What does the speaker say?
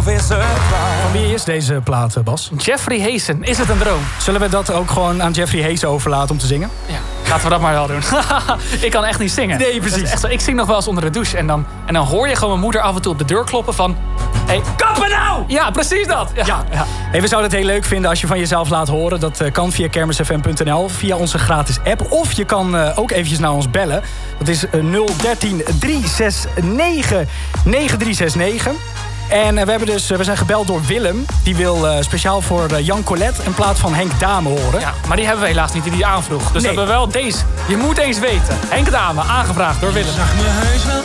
Van wie is deze plaat, Bas? Jeffrey Hazen, Is het een droom? Zullen we dat ook gewoon aan Jeffrey Hazen overlaten om te zingen? Ja, laten we dat maar wel doen. Ik kan echt niet zingen. Nee, precies. Echt zo. Ik zing nog wel eens onder de douche. En dan hoor je gewoon mijn moeder af en toe op de deur kloppen van... Hey, kappen nou! Ja, precies dat. Ja. Hey, we zouden het heel leuk vinden als je van jezelf laat horen. Dat kan via kermisfm.nl, via onze gratis app. Of je kan ook eventjes naar ons bellen. Dat is 013 369 9369. En we zijn gebeld door Willem. Die wil speciaal voor Jan Collet een plaat van Henk Dame horen. Ja, maar die hebben we helaas niet die aanvroeg. Dus we hebben wel deze. Je moet eens weten. Henk Dame, aangevraagd door Willem.